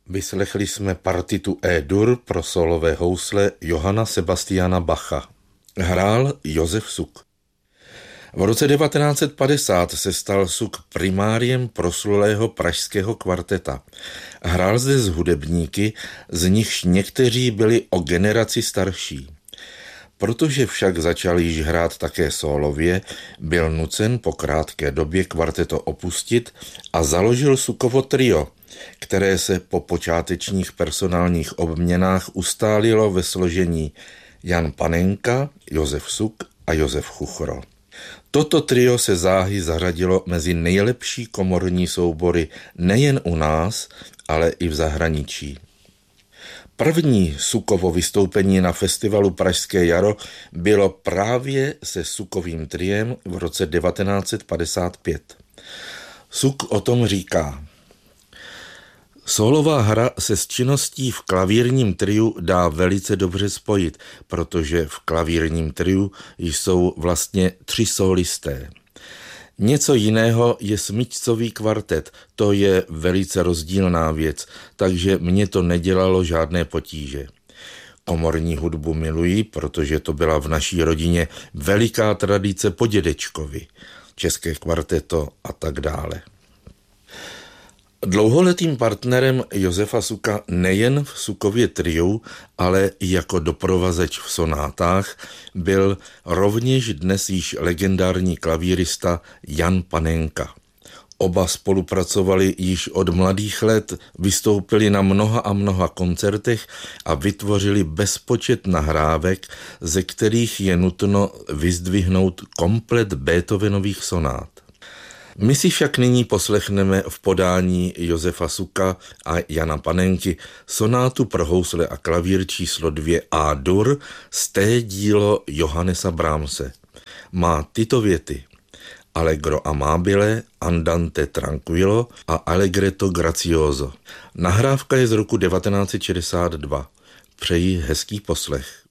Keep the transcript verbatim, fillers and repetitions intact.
Vyslechli jsme partitu E-dur pro solové housle Johanna Sebastiana Bacha. Hrál Josef Suk. V roce devatenáct set padesát se stal Suk primáriem proslulého pražského kvarteta. Hrál zde s hudebníky, z nichž někteří byli o generaci starší. Protože však začal již hrát také sólově, byl nucen po krátké době kvarteto opustit a založil Sukovo trio, které se po počátečních personálních obměnách ustálilo ve složení Jan Panenka, Josef Suk a Josef Chuchro. Toto trio se záhy zařadilo mezi nejlepší komorní soubory nejen u nás, ale i v zahraničí. První Sukovo vystoupení na festivalu Pražské jaro bylo právě se Sukovým triem v roce devatenáct set padesát pět. Suk o tom říká: Sólová hra se s činností v klavírním triu dá velice dobře spojit, protože v klavírním triu jsou vlastně tři sólisté. Něco jiného je smyčcový kvartet, to je velice rozdílná věc, takže mě to nedělalo žádné potíže. Komorní hudbu miluji, protože to byla v naší rodině veliká tradice po dědečkovi, české kvarteto a tak dále. Dlouholetým partnerem Josefa Suka nejen v Sukově triu, ale i jako doprovazeč v sonátách byl rovněž dnes již legendární klavírista Jan Panenka. Oba spolupracovali již od mladých let, vystoupili na mnoha a mnoha koncertech a vytvořili bezpočet nahrávek, ze kterých je nutno vyzdvihnout komplet Beethovenových sonát. My si však nyní poslechneme v podání Josefa Suka a Jana Panenky sonátu pro housle a klavír číslo dvě A-dur z té dílo Johannesa Brahmse. Má tyto věty: Allegro amabile, andante tranquillo a allegretto grazioso. Nahrávka je z roku devatenáct set šedesát dva. Přeji hezký poslech.